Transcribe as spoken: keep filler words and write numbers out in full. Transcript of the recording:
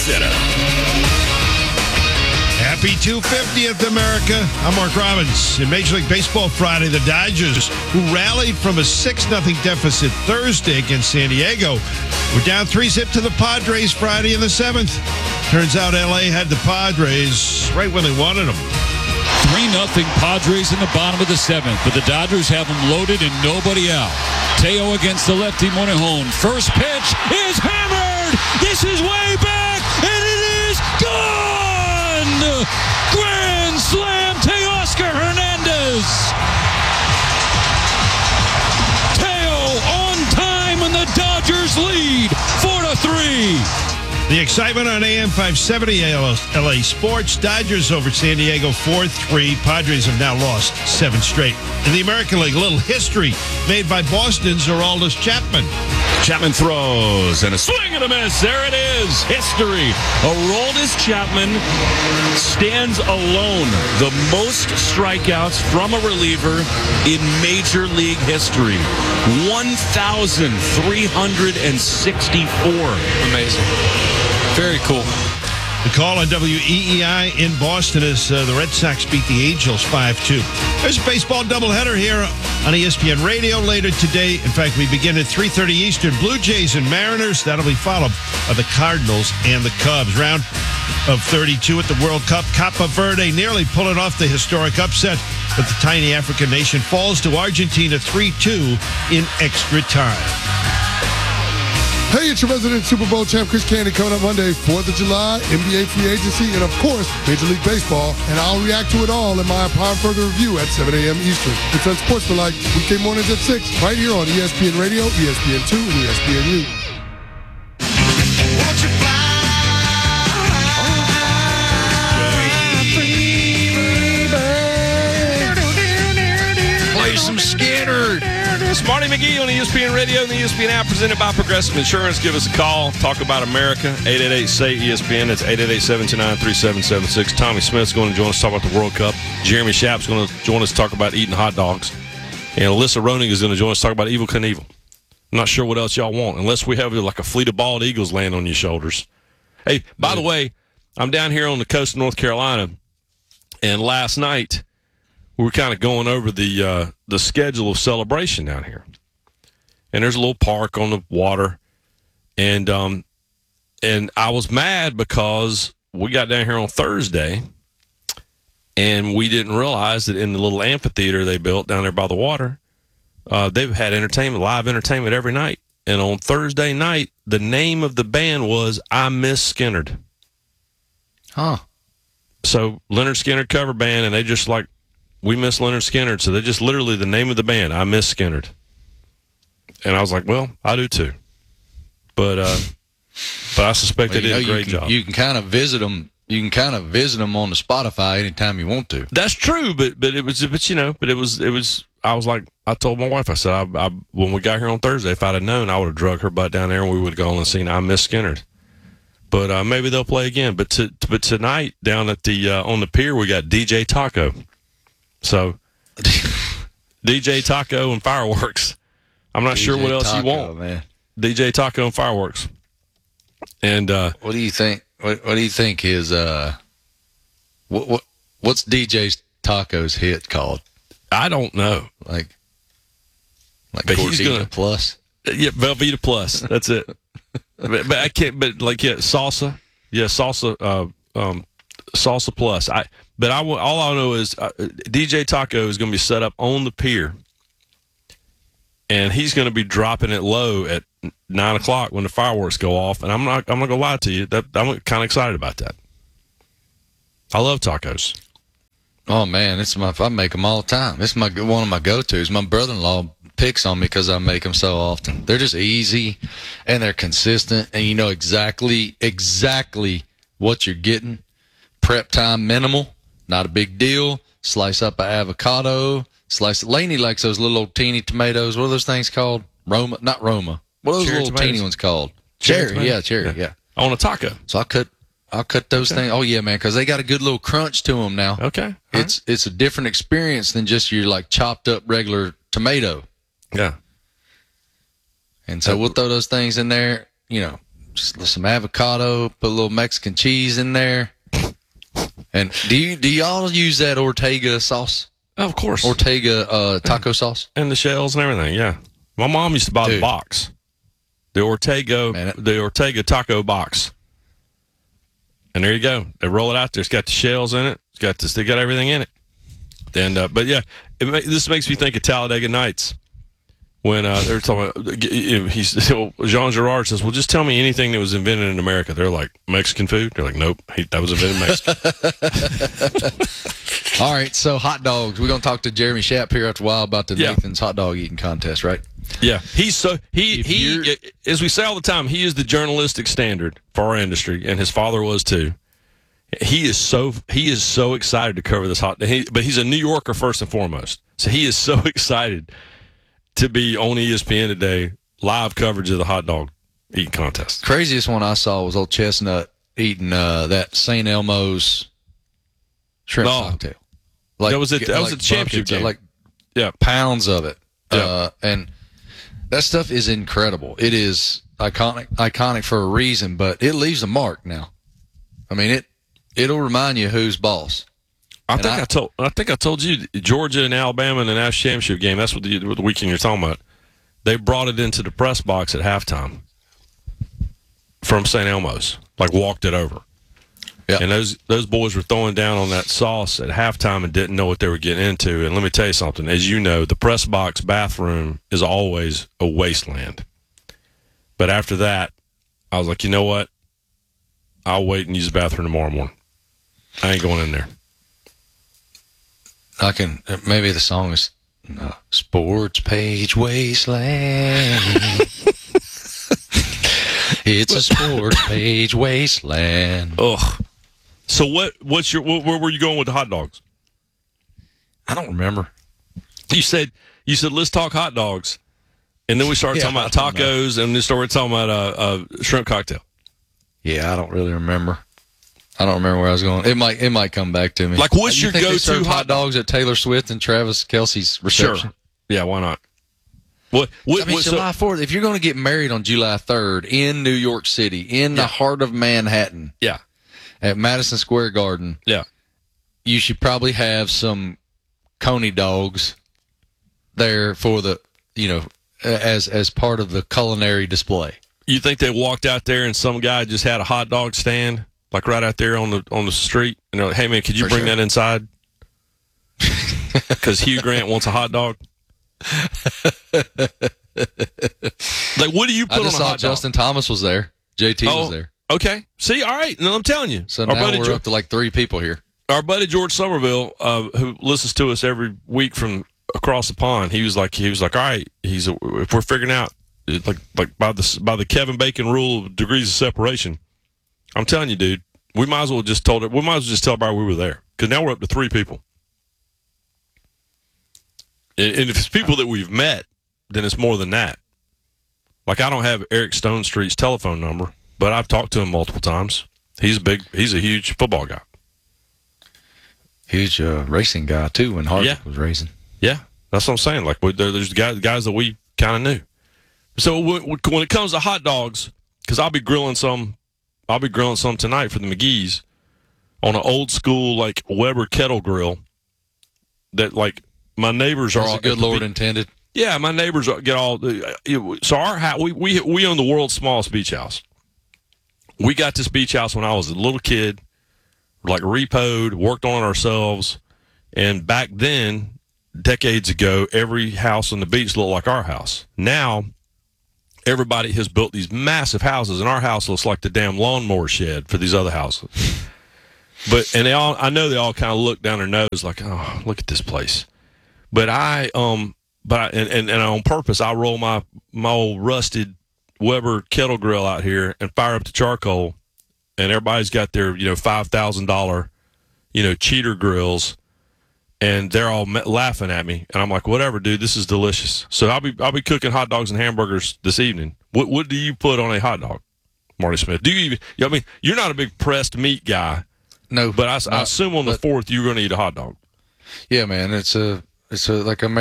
Center. Happy two hundred fiftieth, America. I'm Mark Robbins. In Major League Baseball Friday, the Dodgers, who rallied from a six nothing deficit Thursday against San Diego, were down three zip to the Padres Friday in the seventh. Turns out L A had the Padres right when they wanted them. three nothing Padres in the bottom of the seventh, but the Dodgers have them loaded and nobody out. Teo against the lefty Morejon. First pitch is hammered. This is way back, and it is gone. Grand slam, Teoscar Hernandez. Teo on time, and the Dodgers lead four to three. The excitement on A M five seventy L A Sports. Dodgers over San Diego four three. Padres have now lost seven straight. In the American League, a little history made by Boston's Aroldis Chapman. Chapman throws, and a swing and a miss. There it is. History. Aroldis Chapman stands alone. The most strikeouts from a reliever in Major League history. one thousand three hundred sixty-four. Amazing. Very cool. The call on W E E I in Boston is uh, the Red Sox beat the Angels five two. There's a baseball doubleheader here on E S P N Radio later today. In fact, we begin at three thirty Eastern. Blue Jays and Mariners. That'll be followed by the Cardinals and the Cubs. Round of thirty-two at the World Cup. Cape Verde nearly pulling off the historic upset, but the tiny African nation falls to Argentina three two in extra time. Hey, it's your resident Super Bowl champ, Chris Candy, coming up Monday, fourth of July, N B A free agency, and, of course, Major League Baseball. And I'll react to it all in my Prime Further review at seven a.m. Eastern. It's Unsportsmanlike, weekday mornings at six, right here on E S P N Radio, E S P N two, and E S P N U. Play some Skinner. It's Marty McGee on E S P N Radio and the E S P N app, presented by Progressive Insurance. Give us a call. Talk about America. eight eight eight, S A Y, E S P N. It's eight eight eight, seven two nine, three seven seven six. Tommy Smith's going to join us to talk about the World Cup. Jeremy Schaap's going to join us to talk about eating hot dogs. And Alyssa Ronig is going to join us to talk about Evel Knievel. I'm not sure what else y'all want, unless we have like a fleet of bald eagles land on your shoulders. Hey, by the way, I'm down here on the coast of North Carolina, and last night we were kind of going over the uh, the schedule of celebration down here. And there's a little park on the water, and um, and I was mad because we got down here on Thursday, and we didn't realize that in the little amphitheater they built down there by the water, uh, they've had entertainment, live entertainment every night. And on Thursday night, the name of the band was I Miss Skynyrd. Huh. So Leonard Skinner cover band, and they just like, we miss Leonard Skinner. So they just literally the name of the band, I Miss Skynyrd. And I was like, well, I do too. But uh, but I suspect well, they did know, a great you can, job. You can kind of visit them. You can kind of visit them on the Spotify anytime you want to. That's true, but but it was but you know, but it was it was. I was like, I told my wife, I said, I, I when we got here on Thursday, if I'd have known, I would have drug her butt down there and we would have gone and seen I Miss Skynyrd. But uh, maybe they'll play again. But to, but tonight down at the uh, on the pier, we got D J Taco. So D J Taco and fireworks. I'm not D J sure what else Taco, you want, man. D J Taco and fireworks. And uh, what do you think? What, what do you think his uh, what what what's D J Taco's hit called? I don't know. Like like But he's Velveeta gonna- Plus. Yeah, Velveeta Plus. That's it. but, but I can't. But like, yeah, salsa. Yeah, salsa. Uh, um, salsa Plus. I. But I. All I know is uh, D J Taco is going to be set up on the pier, and he's going to be dropping it low at nine o'clock when the fireworks go off. And I'm not. I'm not going to lie to you. That I'm kind of excited about that. I love tacos. Oh man, it's my I make them all the time. It's my one of my go-tos. My brother-in-law picks on me because I make them so often. They're just easy, and they're consistent, and you know exactly exactly what you're getting. Prep time minimal, not a big deal. Slice up an avocado. Slice. Lainey likes those little old teeny tomatoes. What are those things called? Roma, not Roma. What are those Cherry little tomatoes. teeny ones called? Cherry Cherry, yeah, tomatoes? cherry, Yeah. yeah. On a taco. So I cut. I'll cut those Okay. things. Oh yeah, man, because they got a good little crunch to them now. Okay. All It's right. it's a different experience than just your like chopped up regular tomato. Yeah. And so we'll throw those things in there. You know, just some avocado, put a little Mexican cheese in there. And do you do y'all use that Ortega sauce? Oh, of course. Ortega uh, taco sauce? And the shells and everything, yeah. My mom used to buy Dude. the box. The Ortega Man, it- the Ortega taco box. And there you go. They roll it out there. It's got the shells in it. It's got this, they got everything in it. And uh, but yeah, it ma- this makes me think of Talladega Nights. When uh, they're talking about, he's, Jean Girard says, well, just tell me anything that was invented in America. They're like, Mexican food? They're like, nope, he, that was invented in Mexico. All right, so hot dogs. We're going to talk to Jeremy Schapp here after a while about the Yeah. Nathan's hot dog eating contest, right? Yeah, he's so, he, If he you're- as we say all the time, he is the journalistic standard for our industry, and his father was too. He is so, he is so excited to cover this hot, he, but he's a New Yorker first and foremost. So he is so excited to be on E S P N today, live coverage of the hot dog eating contest. Craziest one I saw was old Chestnut eating uh, that Saint Elmo's shrimp Oh. cocktail. Like, That was at- that was like at the championship buckets of- game. Like Yeah. pounds of it. Yeah. Uh, and that stuff is incredible. It is iconic, iconic for a reason, but it leaves a mark now. I mean, it, it'll remind you who's boss. I And think I, I- told I think I told you Georgia and Alabama in the national championship game. That's what the, what the weekend you're talking about. They brought it into the press box at halftime from Saint Elmo's, like walked it over. Yeah. And those those boys were throwing down on that sauce at halftime and didn't know what they were getting into. And let me tell you something. As you know, the press box bathroom is always a wasteland. But after that, I was like, you know what? I'll wait and use the bathroom tomorrow morning. I ain't going in there. I can, maybe the song is uh, Sports Page Wasteland. It's a Sports Page Wasteland. Ugh. So what? What's your? Where were you going with the hot dogs? I don't remember. You said you said let's talk hot dogs, and then we started Yeah, talking about I don't know. tacos, and then started talking about a, a shrimp cocktail. Yeah, I don't really remember. I don't remember where I was going. It might it might come back to me. Like, what's You your think they go-to serve hot hot dogs at Taylor Swift and Travis Kelce's reception? Sure. Yeah, why not? What? What? I mean, what so- July fourth, if you're going to get married on July third in New York City, in the Yeah. heart of Manhattan, yeah, at Madison Square Garden, yeah. you should probably have some Coney dogs there for the, you know, as as part of the culinary display. You think they walked out there and some guy just had a hot dog stand, like right out there on the on the street, and they're like, "Hey man, could you For bring sure. that inside?" Because Hugh Grant wants a hot dog. Like, what do you put I on a just saw hot Justin Thomas was there. J T dog? was there. Okay. See, all right. No, I'm telling you. So our now buddy we're Jo- up to like three people here. our buddy George Somerville, uh, who listens to us every week from across the pond, he was like, he was like, all right, he's if we're figuring out like like by the by the Kevin Bacon rule of degrees of separation, I'm telling you, dude, we might as well just told it. We might as well just tell everybody we were there because now we're up to three people. And, and if it's people that we've met, then it's more than that. Like, I don't have Eric Stone Street's telephone number, but I've talked to him multiple times. He's a big, he's a huge football guy. Huge uh, racing guy too when Harvick Yeah. was racing. Yeah, that's what I'm saying. Like, we, there, there's guys, guys that we kind of knew. So when, when it comes to hot dogs, because I'll be grilling some, I'll be grilling some tonight for the McGee's on an old school like Weber kettle grill. That like my neighbors are As all the good Lord intended. Yeah, my neighbors get all. So our house, we we we own the world's smallest beach house. We got this beach house when I was a little kid, like repoed, worked on it ourselves, and back then, decades ago, every house on the beach looked like our house. Now, everybody has built these massive houses, and our house looks like the damn lawnmower shed for these other houses. But and they all, I know they all kind of look down their nose like, oh, look at this place. But I um. But I, and, and, and on purpose, I roll my, my old rusted Weber kettle grill out here and fire up the charcoal, and everybody's got their you know five thousand dollar you know cheater grills, and they're all me- laughing at me, and I'm like, whatever, dude, this is delicious. So I'll be I'll be cooking hot dogs and hamburgers this evening. What what do you put on a hot dog, Marty Smith? Do you even? I mean, you're not a big pressed meat guy, No, but I, I not- assume on the but- fourth you're going to eat a hot dog. Yeah, man, it's a it's a like a